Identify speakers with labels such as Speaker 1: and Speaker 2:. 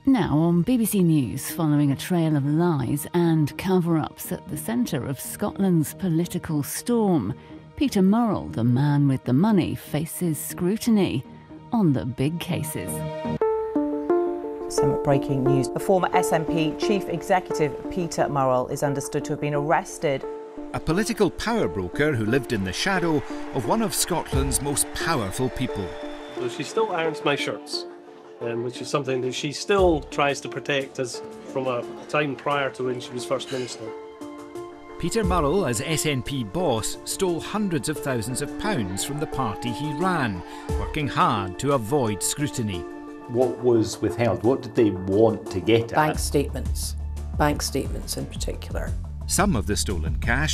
Speaker 1: Now on BBC News, following a trail of lies and cover-ups at the centre of Scotland's political storm, Peter Murrell, the man with the money, faces scrutiny on the big cases.
Speaker 2: Some breaking news. The former SNP chief executive, Peter Murrell, is understood to have been arrested.
Speaker 3: A political power broker who lived in the shadow of one of Scotland's most powerful people.
Speaker 4: So she still irons my shirts, which is something that she still tries to protect as from a time prior to when she was First Minister.
Speaker 3: Peter Murrell, as SNP boss, stole hundreds of thousands of pounds from the party he ran, working hard to avoid scrutiny.
Speaker 5: What was withheld? What did they want to get at?
Speaker 2: Bank statements in particular.
Speaker 3: Some of the stolen cash